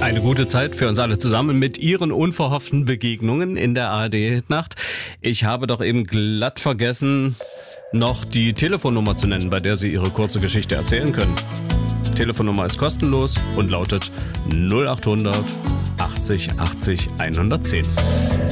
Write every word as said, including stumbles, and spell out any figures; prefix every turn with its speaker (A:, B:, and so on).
A: Eine gute Zeit für uns alle zusammen mit Ihren unverhofften Begegnungen in der A R D-Nacht. Ich habe doch eben glatt vergessen, noch die Telefonnummer zu nennen, bei der Sie Ihre kurze Geschichte erzählen können. Telefonnummer ist kostenlos und lautet null acht hundert achtzig achtzig hundertzehn.